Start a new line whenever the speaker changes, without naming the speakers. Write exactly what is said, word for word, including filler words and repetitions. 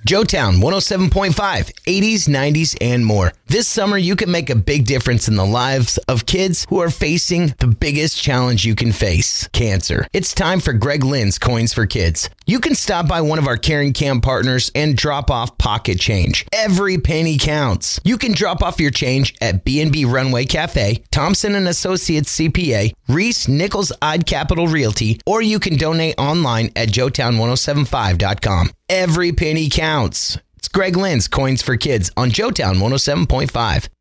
Joetown one oh seven point five, eighties, nineties, and more. This summer, you can make a big difference in the lives of kids who are facing the biggest challenge you can face, cancer. It's time for Greg Lynn's Coins for Kids. You can stop by one of our Caring Cam partners and drop off pocket change. Every penny counts. You can drop off your change at B and B Runway Cafe, Thompson and Associates C P A, Reese Nichols Odd Capital Realty, or you can donate online at joetown ten seventy-five dot com. Every penny counts. It's Greg Lynn's Coins for Kids on Joetown one oh seven point five.